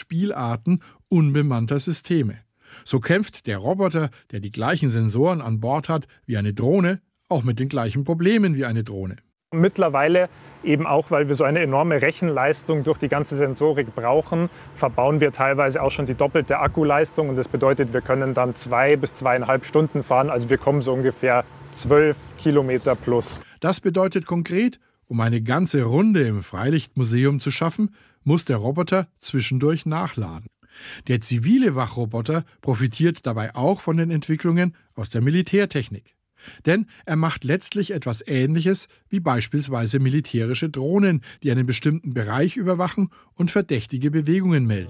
Spielarten unbemannter Systeme. So kämpft der Roboter, der die gleichen Sensoren an Bord hat wie eine Drohne, auch mit den gleichen Problemen wie eine Drohne. Mittlerweile, eben auch weil wir so eine enorme Rechenleistung durch die ganze Sensorik brauchen, verbauen wir teilweise auch schon die doppelte Akkuleistung. Und das bedeutet, wir können dann 2 bis 2,5 Stunden fahren. Also wir kommen so ungefähr 12 Kilometer plus. Das bedeutet konkret, um eine ganze Runde im Freilichtmuseum zu schaffen, muss der Roboter zwischendurch nachladen. Der zivile Wachroboter profitiert dabei auch von den Entwicklungen aus der Militärtechnik. Denn er macht letztlich etwas Ähnliches wie beispielsweise militärische Drohnen, die einen bestimmten Bereich überwachen und verdächtige Bewegungen melden.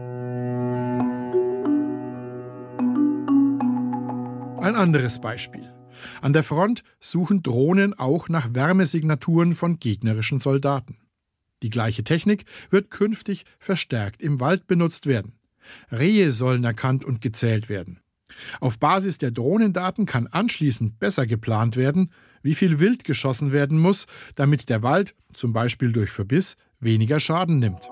Ein anderes Beispiel. An der Front suchen Drohnen auch nach Wärmesignaturen von gegnerischen Soldaten. Die gleiche Technik wird künftig verstärkt im Wald benutzt werden. Rehe sollen erkannt und gezählt werden. Auf Basis der Drohnendaten kann anschließend besser geplant werden, wie viel Wild geschossen werden muss, damit der Wald, zum Beispiel durch Verbiss, weniger Schaden nimmt.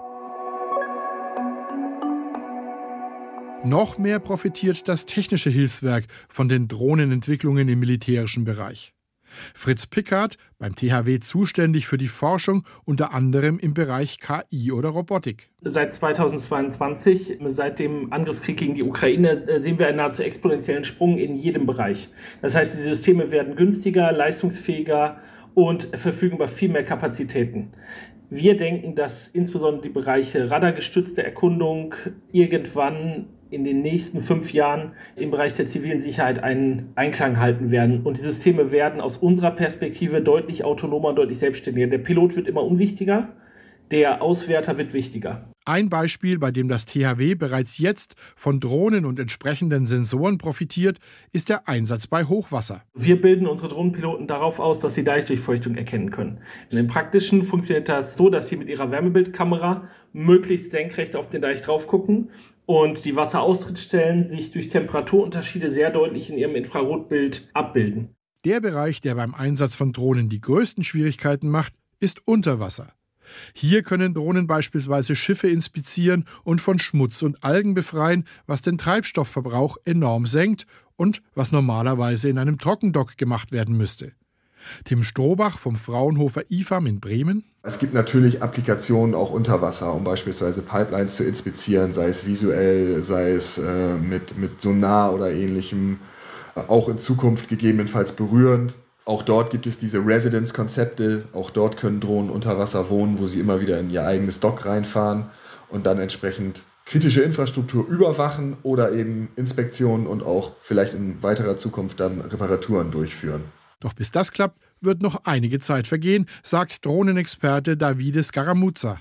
Noch mehr profitiert das technische Hilfswerk von den Drohnenentwicklungen im militärischen Bereich. Fritz Pickard, beim THW zuständig für die Forschung, unter anderem im Bereich KI oder Robotik. Seit 2022, seit dem Angriffskrieg gegen die Ukraine, sehen wir einen nahezu exponentiellen Sprung in jedem Bereich. Das heißt, die Systeme werden günstiger, leistungsfähiger und verfügen über viel mehr Kapazitäten. Wir denken, dass insbesondere die Bereiche radargestützte Erkundung irgendwann in den nächsten 5 Jahren im Bereich der zivilen Sicherheit einen Einklang halten werden. Und die Systeme werden aus unserer Perspektive deutlich autonomer und deutlich selbstständiger. Der Pilot wird immer unwichtiger, der Auswerter wird wichtiger. Ein Beispiel, bei dem das THW bereits jetzt von Drohnen und entsprechenden Sensoren profitiert, ist der Einsatz bei Hochwasser. Wir bilden unsere Drohnenpiloten darauf aus, dass sie Deichdurchfeuchtung erkennen können. Im Praktischen funktioniert das so, dass sie mit ihrer Wärmebildkamera möglichst senkrecht auf den Deich drauf gucken und die Wasseraustrittsstellen sich durch Temperaturunterschiede sehr deutlich in ihrem Infrarotbild abbilden. Der Bereich, der beim Einsatz von Drohnen die größten Schwierigkeiten macht, ist Unterwasser. Hier können Drohnen beispielsweise Schiffe inspizieren und von Schmutz und Algen befreien, was den Treibstoffverbrauch enorm senkt und was normalerweise in einem Trockendock gemacht werden müsste. Tim Strohbach vom Fraunhofer IFAM in Bremen. Es gibt natürlich Applikationen auch unter Wasser, um beispielsweise Pipelines zu inspizieren, sei es visuell, sei es mit Sonar oder Ähnlichem, auch in Zukunft gegebenenfalls berührend. Auch dort gibt es diese Residence-Konzepte, auch dort können Drohnen unter Wasser wohnen, wo sie immer wieder in ihr eigenes Dock reinfahren und dann entsprechend kritische Infrastruktur überwachen oder eben Inspektionen und auch vielleicht in weiterer Zukunft dann Reparaturen durchführen. Doch bis das klappt, wird noch einige Zeit vergehen, sagt Drohnenexperte Davide Scaramuzza.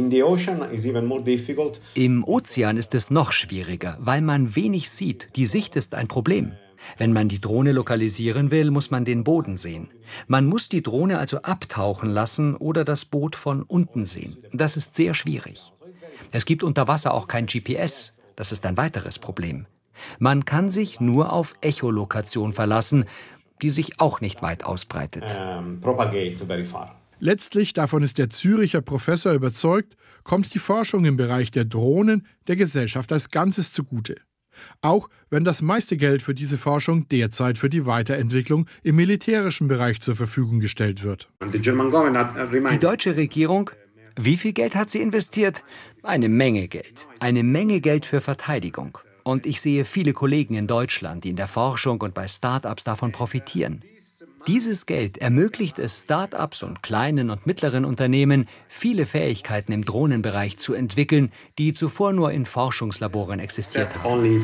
Im Ozean ist es noch schwieriger, weil man wenig sieht. Die Sicht ist ein Problem. Wenn man die Drohne lokalisieren will, muss man den Boden sehen. Man muss die Drohne also abtauchen lassen oder das Boot von unten sehen. Das ist sehr schwierig. Es gibt unter Wasser auch kein GPS. Das ist ein weiteres Problem. Man kann sich nur auf Echolokation verlassen, die sich auch nicht weit ausbreitet. Letztlich, davon ist der Züricher Professor überzeugt, kommt die Forschung im Bereich der Drohnen der Gesellschaft als Ganzes zugute. Auch wenn das meiste Geld für diese Forschung derzeit für die Weiterentwicklung im militärischen Bereich zur Verfügung gestellt wird. Die deutsche Regierung, wie viel Geld hat sie investiert? Eine Menge Geld. Eine Menge Geld für Verteidigung. Und ich sehe viele Kollegen in Deutschland, die in der Forschung und bei Start-ups davon profitieren. Dieses Geld ermöglicht es Start-ups und kleinen und mittleren Unternehmen, viele Fähigkeiten im Drohnenbereich zu entwickeln, die zuvor nur in Forschungslaboren existiert haben.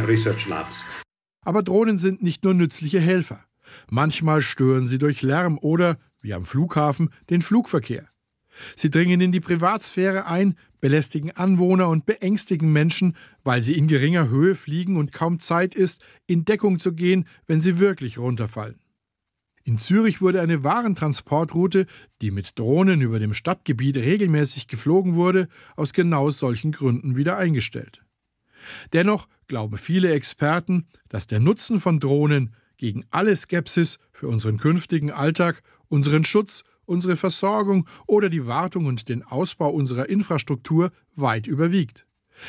Aber Drohnen sind nicht nur nützliche Helfer. Manchmal stören sie durch Lärm oder, wie am Flughafen, den Flugverkehr. Sie dringen in die Privatsphäre ein, belästigen Anwohner und beängstigen Menschen, weil sie in geringer Höhe fliegen und kaum Zeit ist, in Deckung zu gehen, wenn sie wirklich runterfallen. In Zürich wurde eine Warentransportroute, die mit Drohnen über dem Stadtgebiet regelmäßig geflogen wurde, aus genau solchen Gründen wieder eingestellt. Dennoch glauben viele Experten, dass der Nutzen von Drohnen gegen alle Skepsis für unseren künftigen Alltag, unseren Schutz, unsere Versorgung oder die Wartung und den Ausbau unserer Infrastruktur weit überwiegt.